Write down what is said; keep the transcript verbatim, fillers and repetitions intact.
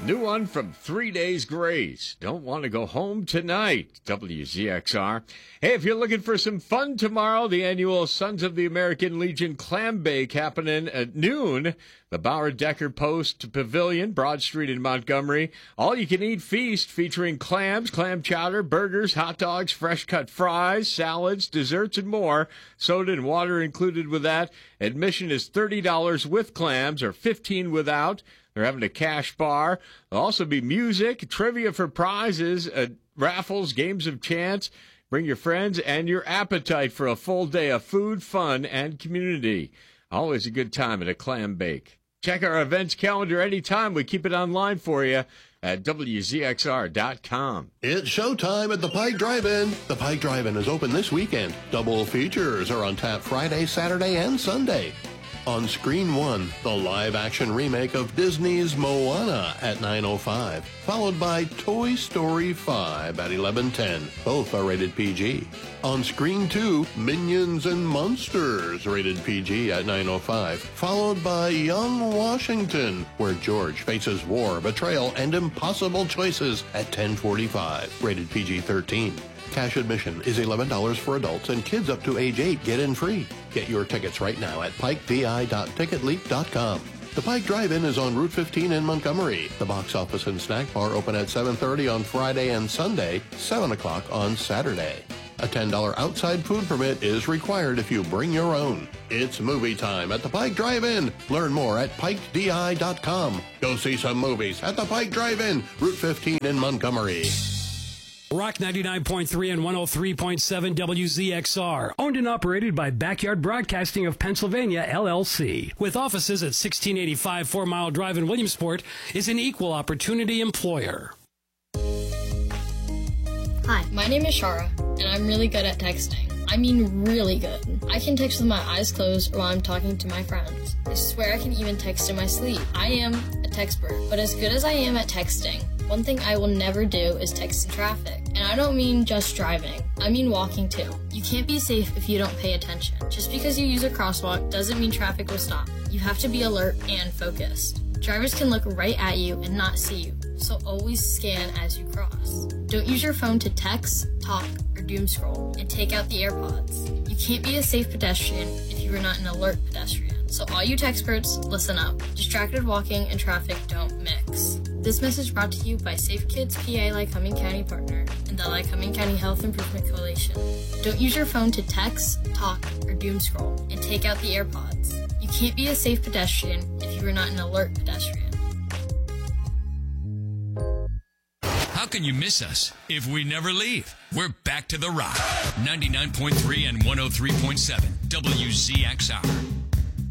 New one from Three Days Grace. Don't want to go home tonight. W Z X R. Hey, if you're looking for some fun tomorrow, the annual Sons of the American Legion Clam Bake happening at noon. The Bauer Decker Post Pavilion, Broad Street in Montgomery. All-you-can-eat feast featuring clams, clam chowder, burgers, hot dogs, fresh-cut fries, salads, desserts, and more. Soda and water included with that. Admission is thirty dollars with clams or fifteen dollars without. They're having a cash bar. There'll also be music, trivia for prizes, uh, raffles, games of chance. Bring your friends and your appetite for a full day of food, fun, and community. Always a good time at a clam bake. Check our events calendar anytime. We keep it online for you at W Z X R dot com. It's showtime at the Pike Drive-In. The Pike Drive-In is open this weekend. Double features are on tap Friday, Saturday, and Sunday. On Screen One, the live-action remake of Disney's Moana at nine oh five, followed by Toy Story five at eleven ten. Both are rated P G. On Screen Two, Minions and Monsters, rated P G at nine oh five, followed by Young Washington, where George faces war, betrayal, and impossible choices at ten forty-five, rated P G thirteen. Cash admission is eleven dollars for adults, and kids up to age eight get in free. Get your tickets right now at pike d i dot ticket leap dot com. The Pike Drive-In is on Route fifteen in Montgomery. The box office and snack bar open at seven thirty on Friday and Sunday, seven o'clock on Saturday. A ten dollars outside food permit is required if you bring your own. It's movie time at the Pike Drive-In. Learn more at pike d i dot com. Go see some movies at the Pike Drive-In, Route fifteen in Montgomery. Rock ninety-nine point three and one oh three point seven W Z X R. Owned and operated by Backyard Broadcasting of Pennsylvania, L L C. With offices at sixteen eighty-five Four Mile Drive in Williamsport, is an equal opportunity employer. Hi, my name is Shara, and I'm really good at texting. I mean really good. I can text with my eyes closed while I'm talking to my friends. I swear I can even text in my sleep. I am a textpert, but as good as I am at texting, one thing I will never do is text in traffic. And I don't mean just driving. I mean walking too. You can't be safe if you don't pay attention. Just because you use a crosswalk doesn't mean traffic will stop. You have to be alert and focused. Drivers can look right at you and not see you, so always scan as you cross. Don't use your phone to text, talk, or doom scroll, and take out the AirPods. You can't be a safe pedestrian if you are not an alert pedestrian. So all you textperts, listen up. Distracted walking and traffic don't mix. This message brought to you by Safe Kids P A Lycoming County Partner and the Lycoming County Health Improvement Coalition. Don't use your phone to text, talk, or doom scroll, and take out the AirPods. You can't be a safe pedestrian if you are not an alert pedestrian. How can you miss us if we never leave? We're back to the Rock. ninety-nine point three and one oh three point seven W Z X R.